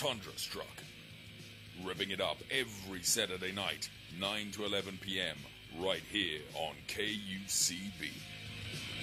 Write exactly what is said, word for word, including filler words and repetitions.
Tundra struck. Ripping it up every Saturday night, nine to eleven p.m., right here on K U C B.